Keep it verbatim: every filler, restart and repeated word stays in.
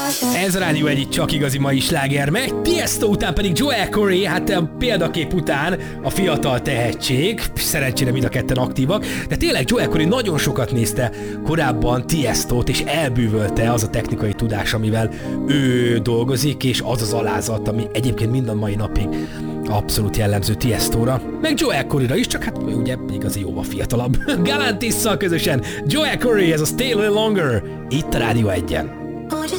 Ez a Rádió egy csak igazi mai sláger, meg Tiesto után pedig Joel Corey, hát a példakép után a fiatal tehetség, szerencsére mind a ketten aktívak, de tényleg Joel Corey nagyon sokat nézte korábban Tiestót, és elbűvölte az a technikai tudás, amivel ő dolgozik, és az az alázat, ami egyébként mind a mai napig abszolút jellemző Tiestóra, meg Joel Coreyra is, csak hát ő ugye igazi jóval fiatalabb. Galantisszal közösen Joel Corey, ez a Stay a Little Longer, itt a Rádió egyen.